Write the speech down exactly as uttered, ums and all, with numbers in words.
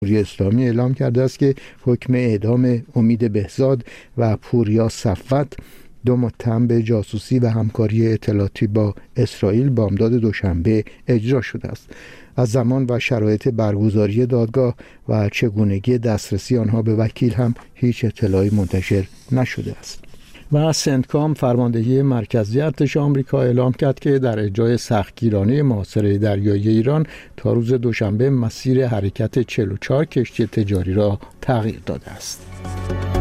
جمهوری اسلامی اعلام کرده است که حکم اعدام امید بهزاد و پوریا صفوت، دو متهم به جاسوسی و همکاری اطلاعاتی با اسرائیل، بامداد دوشنبه اجرا شده است. از زمان و شرایط برگزاری دادگاه و چگونگی دسترسی آنها به وکیل هم هیچ اطلاعی منتشر نشده است. و سنتکام، فرماندهی مرکزی ارتش آمریکا، اعلام کرد که در اجرای سختگیرانه محاصره دریایی ایران تا روز دوشنبه مسیر حرکت چهل و چهار کشتی تجاری را تغییر داده است.